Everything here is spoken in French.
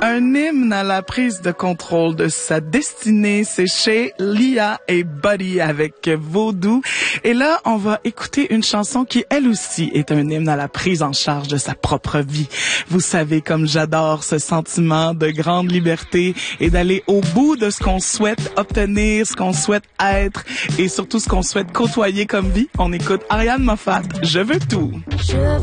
Un hymne à la prise de contrôle de sa destinée, c'est chez Lia et Buddy avec Vaudou. Et là, on va écouter une chanson qui, elle aussi, est un hymne à la prise en charge de sa propre vie. Vous savez comme j'adore ce sentiment de grande liberté et d'aller au bout de ce qu'on souhaite obtenir, ce qu'on souhaite être et surtout ce qu'on souhaite côtoyer comme vie. On écoute Ariane Moffat, Je veux tout.